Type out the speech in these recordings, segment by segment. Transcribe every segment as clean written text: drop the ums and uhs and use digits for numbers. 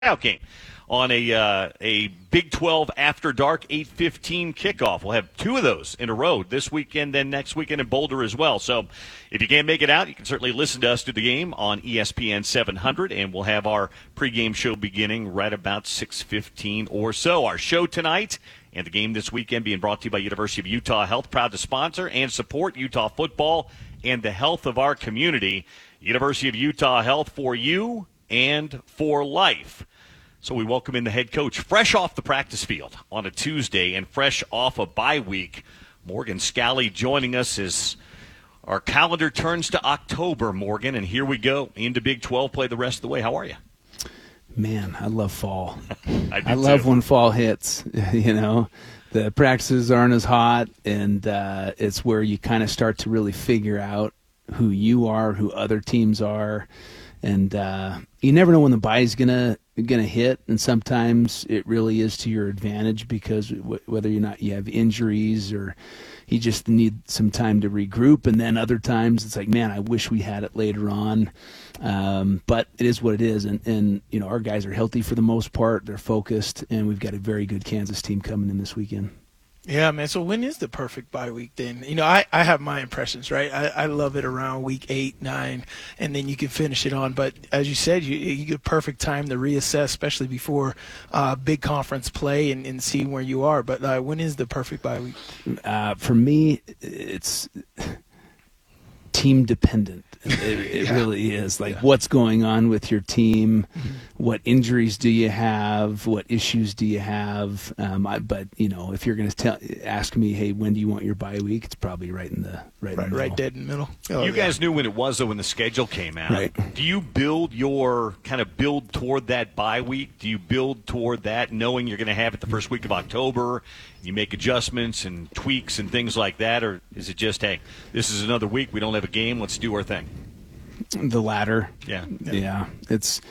Game on a Big 12 after dark 8:15 kickoff. We'll have two of those in a row this weekend, then next weekend in Boulder as well. So if you can't make it out, you can certainly listen to us do the game on ESPN 700, and we'll have our pregame show beginning right about 6:15 or so. Our show tonight and the game this weekend being brought to you by University of Utah Health, proud to sponsor and support Utah football and the health of our community. University of Utah Health, for you and for life. So we welcome in the head coach, fresh off the practice field on a Tuesday and fresh off a bye week. Morgan Scalley joining us as our calendar turns to October, Morgan, and here we go into Big 12 play the rest of the way. How are you? Man, I love fall. I love when fall hits. You know, the practices aren't as hot, and it's where you kind of start to really figure out who you are, who other teams are, and you never know when the bye is gonna hit, and sometimes it really is to your advantage because whether or not you have injuries or you just need some time to regroup, and then other times it's like, man, I wish we had it later on, but it is what it is, and you know, our guys are healthy for the most part, they're focused, and we've got a very good Kansas team coming in this weekend. Yeah, man. So when is the perfect bye week then? You know, I have my impressions, right? I love it around week 8, 9, and then you can finish it on. But as you said, you get perfect time to reassess, especially before big conference play and see where you are. But when is the perfect bye week? For me, it's team dependent. It Yeah. really is. Like, what's going on with your team? Mm-hmm. What injuries do you have? What issues do you have? But you know, if you're going to ask me, hey, when do you want your bye week? It's probably right in the middle. Right dead in the middle. Oh, you guys knew when it was, though, when the schedule came out. Right. Do you build toward that bye week? Do you build toward that knowing you're going to have it the first week of October? You make adjustments and tweaks and things like that? Or is it just, hey, this is another week, we don't have a game, let's do our thing? The latter. Yeah. It's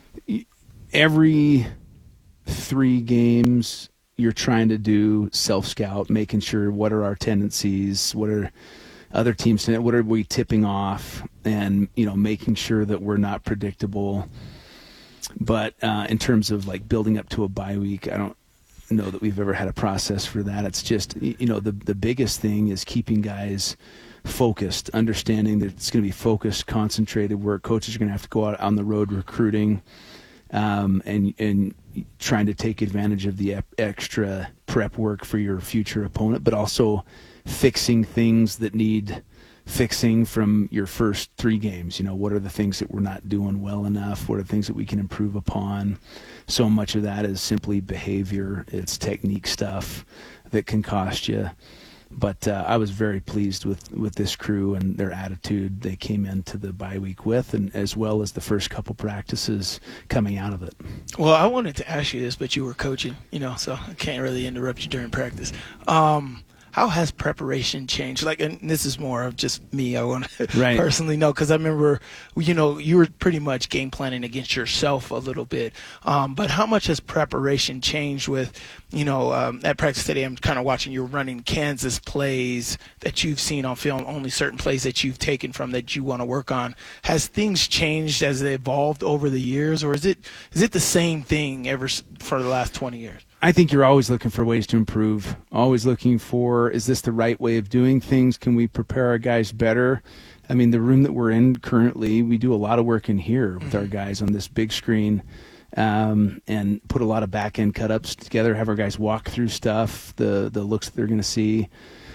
every 3 games you're trying to do self-scout, making sure what are our tendencies, what are other teams, what are we tipping off, and you know, making sure that we're not predictable. But in terms of like building up to a bye week, I don't know that we've ever had a process for that. It's just, you know, the biggest thing is keeping guys focused, understanding that it's going to be focused, concentrated, where coaches are going to have to go out on the road recruiting, and trying to take advantage of the extra prep work for your future opponent, but also fixing things that need fixing from your first 3 games. You know, what are the things that we're not doing well enough? What are the things that we can improve upon? So much of that is simply behavior. It's technique stuff that can cost you. But I was very pleased with this crew and their attitude they came into the bye week with, and as well as the first couple practices coming out of it. Well, I wanted to ask you this, but you were coaching, you know, so I can't really interrupt you during practice. How has preparation changed? Like, and this is more of just me. I want to personally know, because I remember, you know, you were pretty much game planning against yourself a little bit. But how much has preparation changed with, you know, at practice today, I'm kind of watching you running Kansas plays that you've seen on film, only certain plays that you've taken from that you want to work on. Has things changed as they evolved over the years, or is it the same thing ever for the last 20 years? I think you're always looking for ways to improve, always looking for, is this the right way of doing things? Can we prepare our guys better? I mean, the room that we're in currently, we do a lot of work in here with our guys on this big screen, and put a lot of back-end cut-ups together, have our guys walk through stuff, the looks that they're going to see,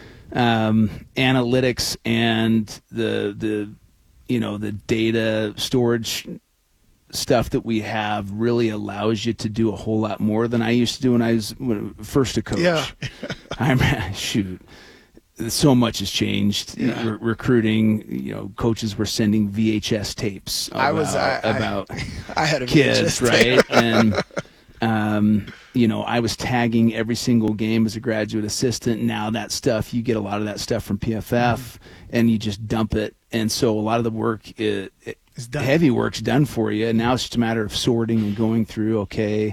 analytics, and the you know, the data storage stuff that we have really allows you to do a whole lot more than I used to do when I was first a coach. Yeah. Shoot. So much has changed. Yeah. Recruiting, you know, coaches were sending VHS tapes about I had a kids, VHS right? tape. And you know, I was tagging every single game as a graduate assistant. Now that stuff, you get a lot of that stuff from PFF, and you just dump it. And so a lot of the work, heavy work's done for you. And now it's just a matter of sorting and going through, okay,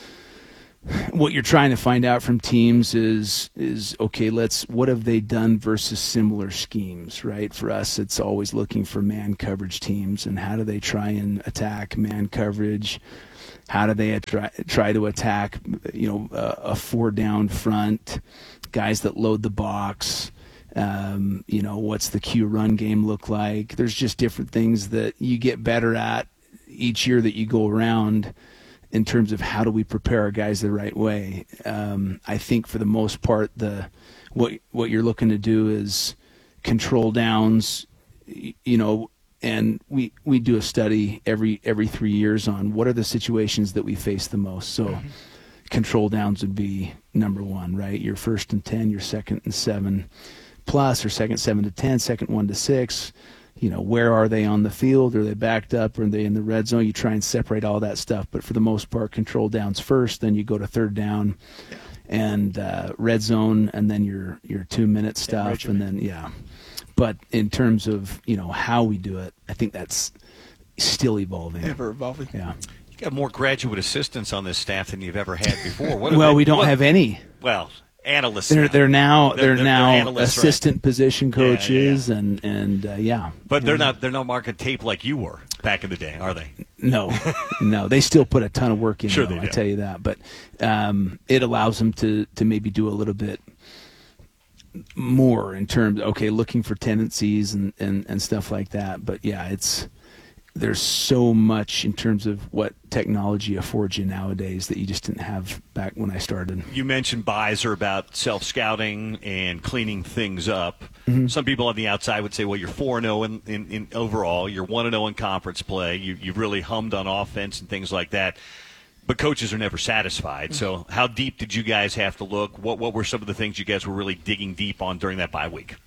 what you're trying to find out from teams is okay, what have they done versus similar schemes, right? For us, it's always looking for man coverage teams, and how do they try and attack man coverage. How do they try to attack, a 4-down front, guys that load the box? What's the Q run game look like? There's just different things that you get better at each year that you go around in terms of how do we prepare our guys the right way. I think for the most part, what you're looking to do is control downs, and we do a study every 3 years on what are the situations that we face the most. So control downs would be number one, right? Your 1st and 10, your 2nd and 7 plus, or 2nd 7 to 10, 2nd 1 to 6. Where are they on the field? Are they backed up? Are they in the red zone? You try and separate all that stuff. But for the most part, control downs first, then you go to 3rd down and red zone, and then your 2-minute stuff. And then, But in terms of, how we do it, I think that's still evolving. Ever evolving. Yeah. You got more graduate assistants on this staff than you've ever had before. We don't have any. Well, analysts. They're now analysts, assistant position coaches, yeah. and But they're not marking tape like you were back in the day, are they? No, they still put a ton of work in. Sure, though, they do. I tell you that. But it allows them to maybe do a little bit more in terms looking for tendencies and stuff like that. But there's so much in terms of what technology affords you nowadays that you just didn't have back when I started. You mentioned buys are about self-scouting and cleaning things up. Mm-hmm. Some people on the outside would say, well, you're 4-0 in overall. You're 1-0 in conference play. You've really hummed on offense and things like that. But coaches are never satisfied. Mm-hmm. So how deep did you guys have to look? What were some of the things you guys were really digging deep on during that bye week?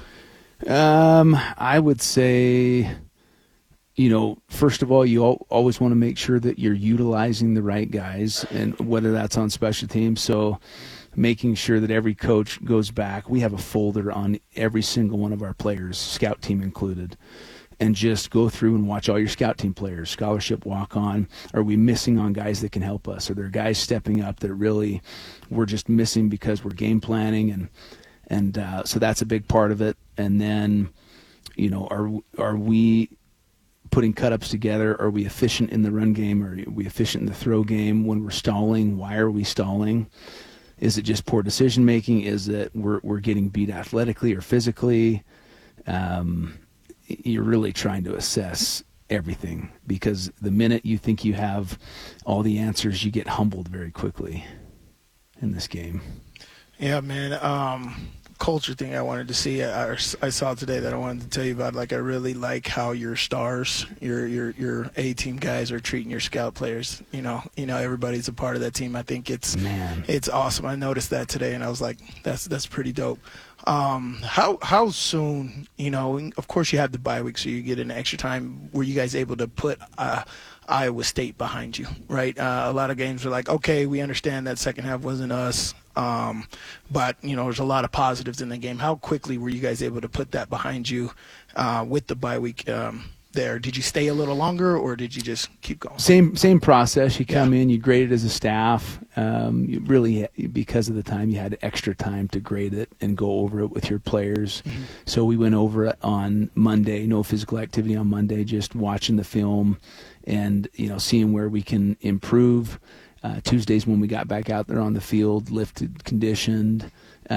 I would say, first of all, you always want to make sure that you're utilizing the right guys, and whether that's on special teams. So making sure that every coach goes back. We have a folder on every single one of our players, scout team included, and just go through and watch all your scout team players, scholarship, walk-on. Are we missing on guys that can help us? Are there guys stepping up that really we're just missing because we're game planning? And so that's a big part of it. And then, are we putting cut-ups together? Are we efficient in the run game? Are we efficient in the throw game? When we're stalling, why are we stalling? Is it just poor decision-making? Is it we're getting beat athletically or physically? You're really trying to assess everything, because the minute you think you have all the answers, you get humbled very quickly in this game. Yeah, man. Culture thing I wanted to see. I saw today that I wanted to tell you about. I really like how your stars, your A-team guys are treating your scout players. Everybody's a part of that team. I think it's awesome. I noticed that today, and I was like, that's pretty dope. How soon? Of course you have the bye week, so you get an extra time. Were you guys able to put Iowa State behind you? Right. A lot of games are like, okay, we understand that second half wasn't us. But there's a lot of positives in the game. How quickly were you guys able to put that behind you with the bye week there? Did you stay a little longer, or did you just keep going? Same process. You come in, you grade it as a staff. You really, because of the time, you had extra time to grade it and go over it with your players. Mm-hmm. So we went over it on Monday. No physical activity on Monday, just watching the film and seeing where we can improve. Tuesdays when we got back out there on the field, lifted, conditioned,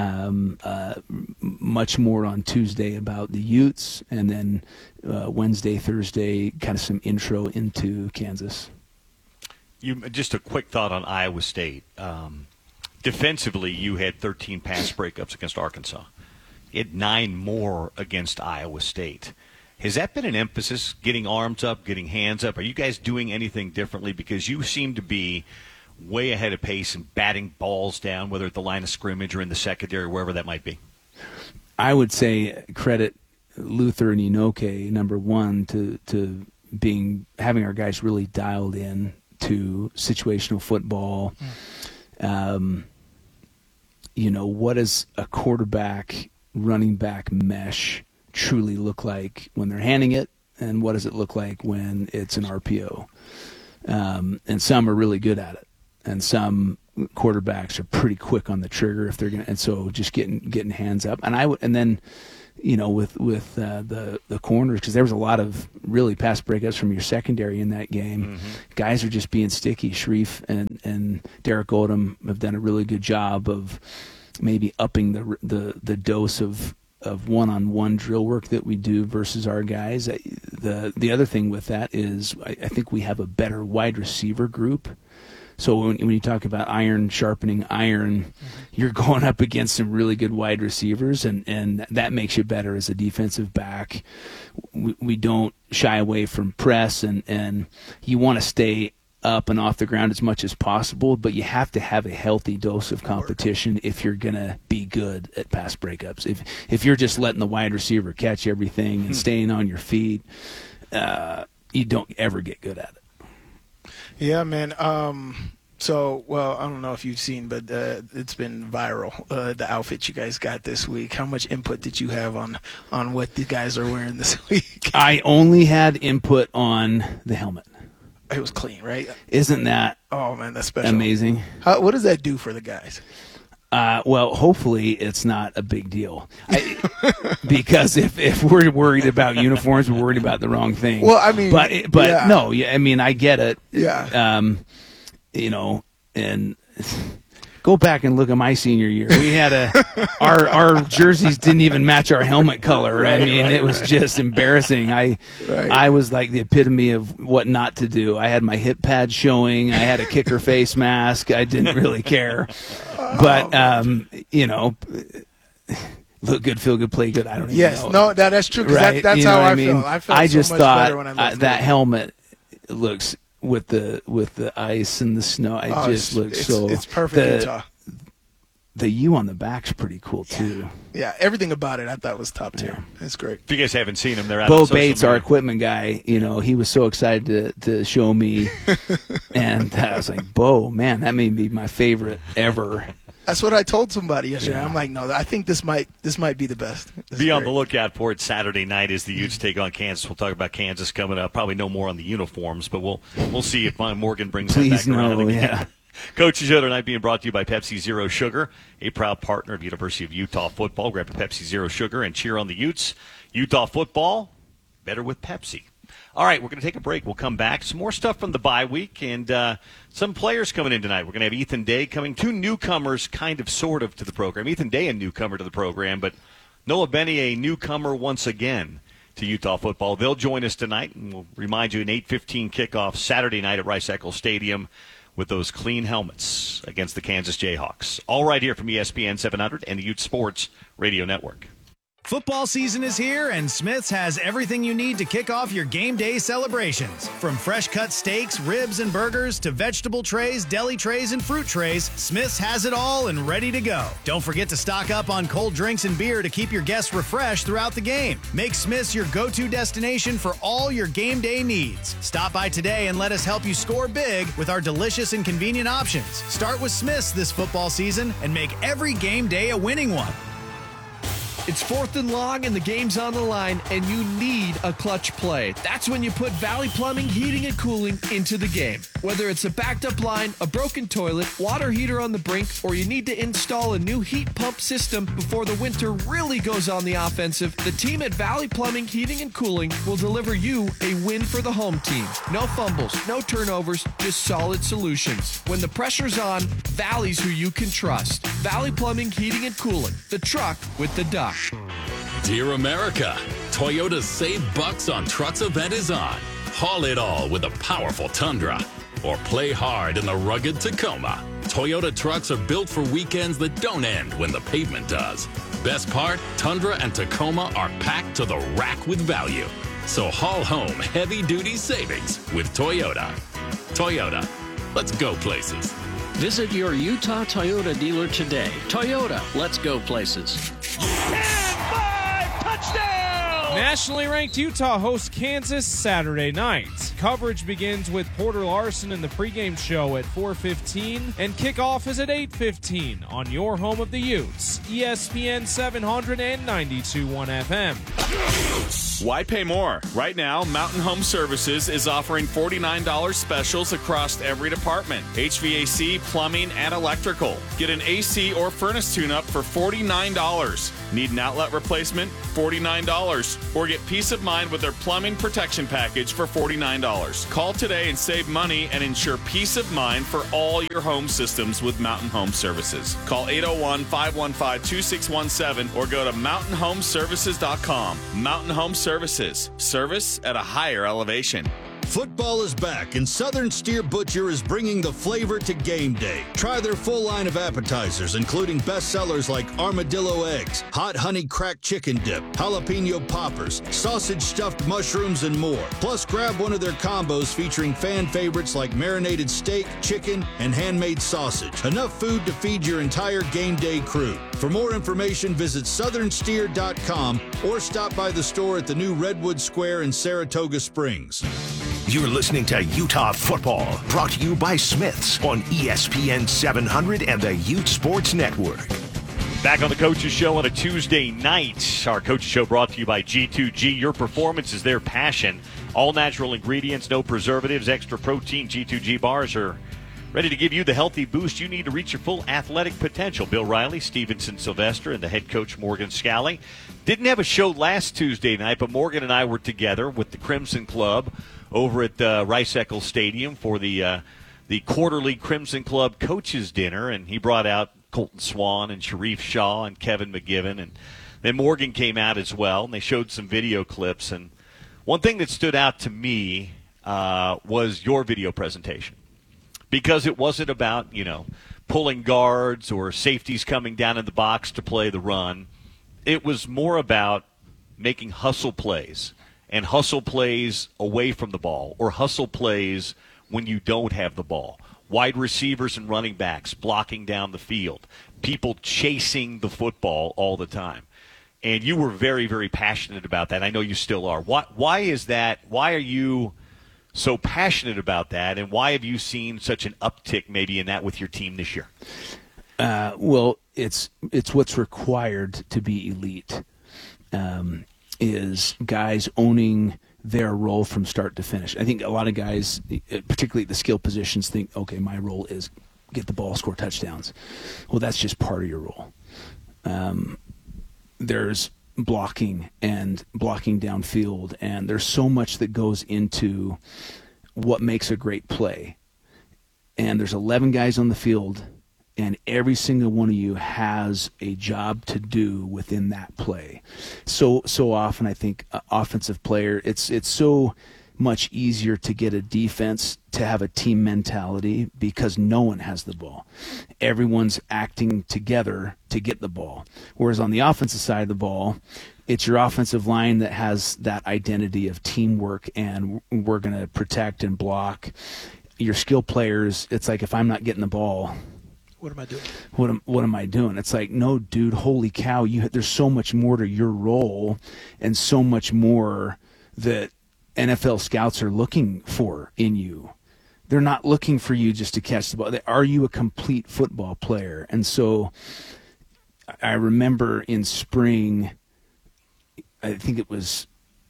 much more on Tuesday about the Utes, and then Wednesday, Thursday, kind of some intro into Kansas. Just a quick thought on Iowa State. Defensively, you had 13 pass breakups against Arkansas. You had 9 more against Iowa State. Has that been an emphasis, getting arms up, getting hands up? Are you guys doing anything differently? Because you seem to be way ahead of pace and batting balls down, whether at the line of scrimmage or in the secondary, wherever that might be. I would say credit Luther and Inoke, number one, to having our guys really dialed in to situational football. What does a quarterback, running back mesh truly look like when they're handing it, and what does it look like when it's an RPO? And some are really good at it, and some quarterbacks are pretty quick on the trigger if they're gonna. And so just getting hands up, and then with the corners, because there was a lot of really pass breakups from your secondary in that game. Mm-hmm. Guys are just being sticky. Sharif and Derek Odom have done a really good job of maybe upping the dose of one-on-one drill work that we do versus our guys. The other thing with that is I think we have a better wide receiver group. So when you talk about iron sharpening iron, you're going up against some really good wide receivers, and that makes you better as a defensive back. We don't shy away from press, and you want to stay up and off the ground as much as possible, but you have to have a healthy dose of competition if you're going to be good at pass breakups. If you're just letting the wide receiver catch everything and staying on your feet, you don't ever get good at it. Yeah, man. So, I don't know if you've seen, but it's been viral, the outfit you guys got this week. How much input did you have on what the guys are wearing this week? I only had input on the helmet. It was clean, right? Isn't that that's special. Amazing? What does that do for the guys? Well, hopefully it's not a big deal. Because if we're worried about uniforms, we're worried about the wrong thing. Well, I mean, but yeah. No, I mean, I get it. Yeah. And go back and look at my senior year. We had our jerseys didn't even match our helmet color. I mean, it was just embarrassing. I was like the epitome of what not to do. I had my hip pad showing. I had a kicker face mask. I didn't really care. But look good, feel good, play good. I don't even know. No, that's true. Right? That's how I feel. I just so much thought better when I that helmet looks with the ice and the snow. It just looks so. It's perfect. Utah. The U on the back's pretty cool too. Yeah, everything about it I thought was top tier. Yeah. It's great. If you guys haven't seen him, they're out. Bo Bates, our equipment guy, he was so excited to show me, and I was like, Bo, man, that may be my favorite ever. That's what I told somebody yesterday. Yeah. I'm like, no, I think this might be the best. Be on the lookout for it Saturday night as the Utes take on Kansas. We'll talk about Kansas coming up. Probably no more on the uniforms, but we'll see if Morgan brings that back around again. Yeah. Coach Show tonight being brought to you by Pepsi Zero Sugar, a proud partner of University of Utah football. Grab a Pepsi Zero Sugar and cheer on the Utes. Utah football, better with Pepsi. All right, we're going to take a break. We'll come back. Some more stuff from the bye week and some players coming in tonight. We're going to have Ethan Day coming. Two newcomers, kind of, sort of, to the program. Ethan Day, a newcomer to the program, but Noah Benny, a newcomer once again to Utah football. They'll join us tonight, and we'll remind you an 8:15 kickoff Saturday night at Rice-Eccles Stadium with those clean helmets against the Kansas Jayhawks. All right here from ESPN 700 and the Ute Sports Radio Network. Football season is here, and Smith's has everything you need to kick off your game day celebrations. From fresh-cut steaks, ribs, and burgers to vegetable trays, deli trays, and fruit trays, Smith's has it all and ready to go. Don't forget to stock up on cold drinks and beer to keep your guests refreshed throughout the game. Make Smith's your go-to destination for all your game day needs. Stop by today and let us help you score big with our delicious and convenient options. Start with Smith's this football season and make every game day a winning one. It's 4th and long and the game's on the line, and you need a clutch play. That's when you put Valley Plumbing, Heating, and Cooling into the game. Whether it's a backed up line, a broken toilet, water heater on the brink, or you need to install a new heat pump system before the winter really goes on the offensive, the team at Valley Plumbing, Heating, and Cooling will deliver you a win for the home team. No fumbles, no turnovers, just solid solutions. When the pressure's on, Valley's who you can trust. Valley Plumbing, Heating, and Cooling. The truck with the duck. Dear America, Toyota's Save Bucks on Trucks event is on. Haul it all with a powerful Tundra. Or play hard in the rugged Tacoma. Toyota trucks are built for weekends that don't end when the pavement does. Best part, Tundra and Tacoma are packed to the rack with value. So haul home heavy-duty savings with Toyota. Toyota, let's go places. Visit your Utah Toyota dealer today. Toyota, let's go places. And 5, touchdown! Nationally ranked Utah hosts Kansas Saturday night. Coverage begins with Porter Larson in the pregame show at 4:15, and kickoff is at 8:15 on your home of the Utes, ESPN 700 and 92.1 FM. Why pay more? Right now, Mountain Home Services is offering $49 specials across every department. HVAC, plumbing, and electrical. Get an AC or furnace tune-up for $49. Need an outlet replacement? $49. Or get peace of mind with their plumbing protection package for $49. Call today and save money and ensure peace of mind for all your home systems with Mountain Home Services. Call 801-515-2617 or go to mountainhomeservices.com. Mountain Home Services. Service at a higher elevation. Football is back, and Southern Steer Butcher is bringing the flavor to game day. Try their full line of appetizers, including bestsellers like armadillo eggs, hot honey cracked chicken dip, jalapeno poppers, sausage stuffed mushrooms, and more. Plus, grab one of their combos featuring fan favorites like marinated steak, chicken, and handmade sausage. Enough food to feed your entire game day crew. For more information, visit southernsteer.com or stop by the store at the new Redwood Square in Saratoga Springs. You're listening to Utah Football, brought to you by Smith's on ESPN 700 and the Ute Sports Network. Back on the Coaches Show on a Tuesday night. Our Coaches Show brought to you by G2G. Your performance is their passion. All natural ingredients, no preservatives, extra protein. G2G bars are ready to give you the healthy boost you need to reach your full athletic potential. Bill Riley, Stevenson Sylvester, and the head coach Morgan Scally. Didn't have a show last Tuesday night, but Morgan and I were together with the Crimson Club over at Rice-Eccles Stadium for the quarterly Crimson Club Coaches Dinner, and he brought out Colton Swan and Sharif Shaw and Kevin McGivern, and then Morgan came out as well, and they showed some video clips. And one thing that stood out to me was your video presentation, because it wasn't about, pulling guards or safeties coming down in the box to play the run. It was more about making hustle plays, and hustle plays away from the ball, or hustle plays when you don't have the ball. Wide receivers and running backs blocking down the field, people chasing the football all the time. And you were very, very passionate about that. I know you still are. Why is that? Why are you so passionate about that, and why have you seen such an uptick maybe in that with your team this year? Well, it's what's required to be elite. Is guys owning their role from start to finish. I think a lot of guys, particularly the skill positions, think, okay, my role is get the ball, score touchdowns. Well, that's just part of your role. There's blocking and blocking downfield, and there's so much that goes into what makes a great play. And there's 11 guys on the field, and every single one of you has a job to do within that play. So often, I think, offensive player, it's so much easier to get a defense to have a team mentality because no one has the ball. Everyone's acting together to get the ball. Whereas on the offensive side of the ball, it's your offensive line that has that identity of teamwork, and we're going to protect and block. Your skill players, it's like, if I'm not getting the ball, what am I doing? What am I doing? It's like, no, dude, holy cow, there's so much more to your role, and so much more that NFL scouts are looking for in you. They're not looking for you just to catch the ball. Are you a complete football player? And so I remember in spring, I think it was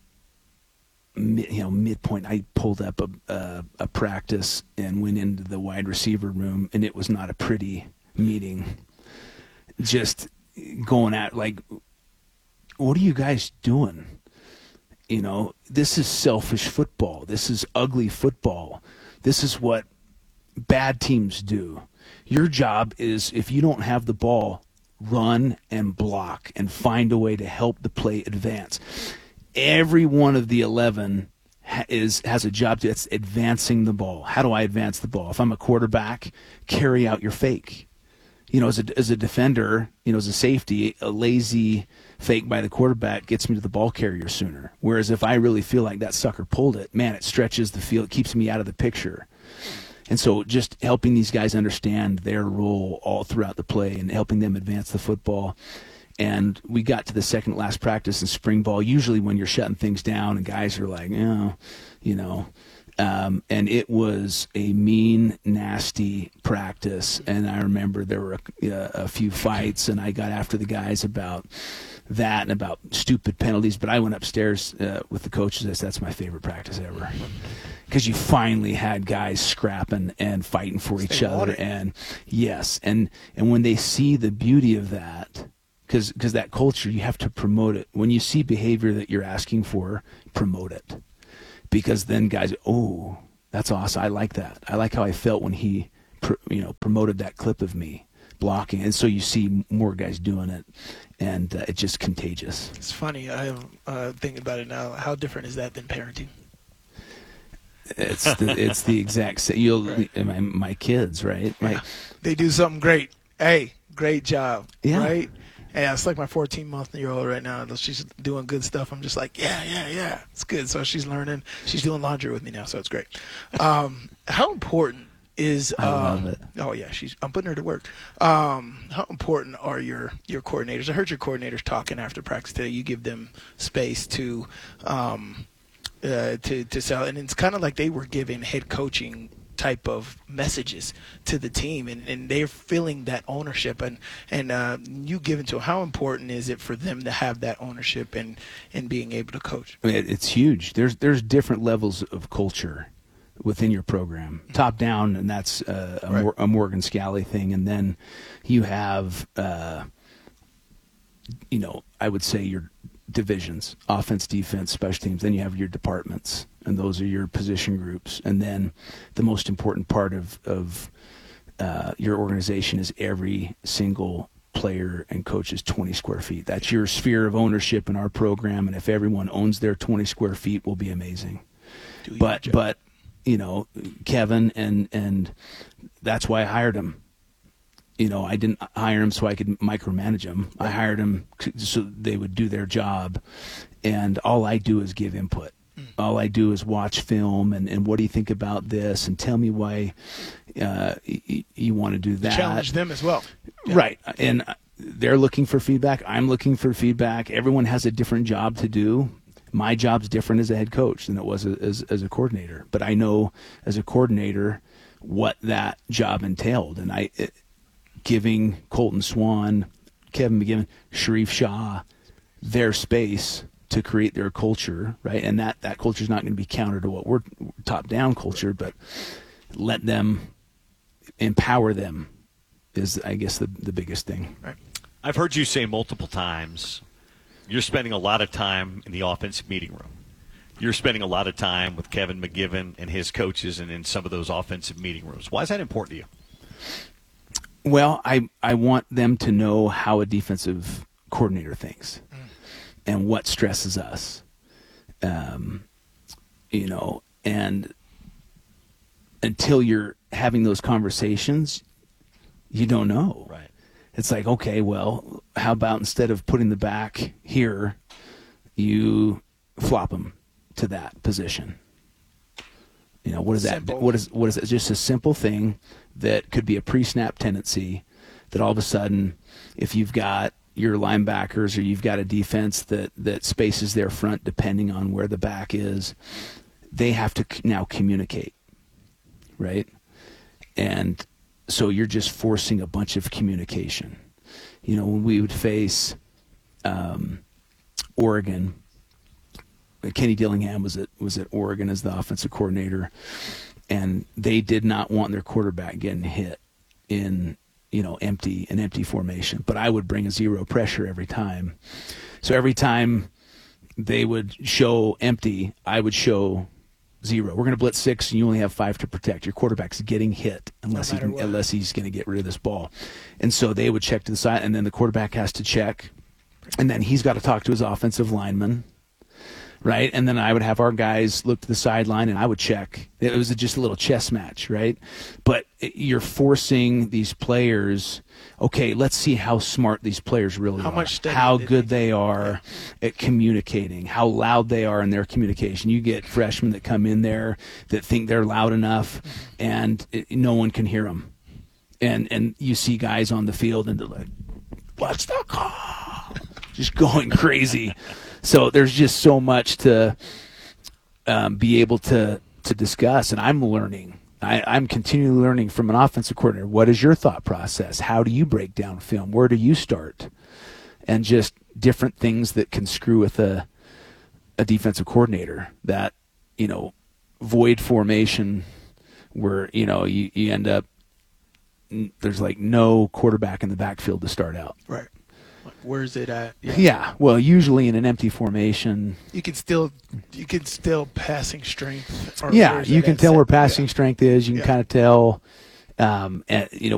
midpoint, I pulled up a practice and went into the wide receiver room, and it was not a pretty meeting. Just going at, like, what are you guys doing? This is selfish football. This is ugly football. This is what bad teams do. Your job is, if you don't have the ball, run and block and find a way to help the play advance. Every one of the 11 has a job that's advancing the ball. How do I advance the ball? If I'm a quarterback, carry out your fake. As a defender, as a safety, a lazy fake by the quarterback gets me to the ball carrier sooner. Whereas if I really feel like that sucker pulled it, man, it stretches the field, it keeps me out of the picture. And so just helping these guys understand their role all throughout the play and helping them advance the football. And we got to the second last practice in spring ball. Usually when you're shutting things down and guys are like, And it was a mean, nasty practice. And I remember there were a few fights, and I got after the guys about that and about stupid penalties. But I went upstairs with the coaches. I said, that's my favorite practice ever. Because you finally had guys scrapping and fighting for each other. And yes, and when they see the beauty of that, because that culture, you have to promote it. When you see behavior that you're asking for, promote it. Because then guys, oh, that's awesome. I like that. I like how I felt when he, promoted that clip of me blocking. And so you see more guys doing it, and it's just contagious. It's funny. I'm thinking about it now. How different is that than parenting? It's the exact same. Right. My kids, right? They do something great. Hey, great job. Yeah. Right? Yeah, it's like my 14-month-year-old right now. She's doing good stuff. I'm just like, yeah, it's good. So she's learning. She's doing laundry with me now, so it's great. How important is I love it. Oh yeah, I'm putting her to work. How important are your coordinators? I heard your coordinators talking after practice today. You give them space to sell, and it's kind of like they were giving head coaching type of messages to the team, and they're feeling that ownership, and you give it to them. How important is it for them to have that ownership and being able to coach? It's huge. There's different levels of culture within your program, top down, and that's a Morgan Scally thing, and then you have I would say your divisions: offense, defense, special teams. Then you have your departments, and those are your position groups. And then the most important part of your organization is every single player and coach's 20 square feet. That's your sphere of ownership in our program, and if everyone owns their 20 square feet, we'll be amazing. But Kevin, and that's why I hired him. I didn't hire him so I could micromanage him. I hired him so they would do their job, and all I do is give input. All I do is watch film and what do you think about this, and tell me why you want to do that. Challenge them as well. Yeah. Right, and they're looking for feedback. I'm looking for feedback. Everyone has a different job to do. My job's different as a head coach than it was as a coordinator, but I know as a coordinator what that job entailed, and giving Colton Swan, Kevin McGiven, Sharif Shah their space to create their culture, right? And that culture is not going to be counter to what we're top-down culture, but let them, empower them is, I guess, the biggest thing. Right. I've heard you say multiple times you're spending a lot of time in the offensive meeting room. You're spending a lot of time with Kevin McGiven and his coaches and in some of those offensive meeting rooms. Why is that important to you? Well, I want them to know how a defensive coordinator thinks and what stresses us, and until you're having those conversations, you don't know. Right. It's like, okay, well, how about instead of putting the back here, you flop them to that position? What is that? What is that? Just a simple thing that could be a pre-snap tendency that all of a sudden, if you've got your linebackers or you've got a defense that spaces their front depending on where the back is, they have to now communicate, right? And so you're just forcing a bunch of communication. When we would face Oregon, Kenny Dillingham was at Oregon as the offensive coordinator, and they did not want their quarterback getting hit in empty formation. But I would bring a zero pressure every time. So every time they would show empty, I would show zero. We're going to blitz 6, and you only have 5 to protect. Your quarterback's getting hit unless he's going to get rid of this ball. And so they would check to the side, and then the quarterback has to check, and then he's got to talk to his offensive lineman. Right, and then I would have our guys look to the sideline, and I would check. It was just a little chess match, right? But you're forcing these players. Okay, let's see how smart these players really are. How good they are at communicating. How loud they are in their communication. You get freshmen that come in there that think they're loud enough, and no one can hear them. And you see guys on the field, and they're like, "What's the call?" Just going crazy. So there's just so much to be able to to discuss, and I'm learning. I'm continually learning from an offensive coordinator. What is your thought process? How do you break down film? Where do you start? And just different things that can screw with a defensive coordinator. That, void formation where, you end up, there's like no quarterback in the backfield to start out. Right. Where is it at? Yeah. Well, usually in an empty formation, you can still passing strength. You can tell where passing strength is. You can kind of tell,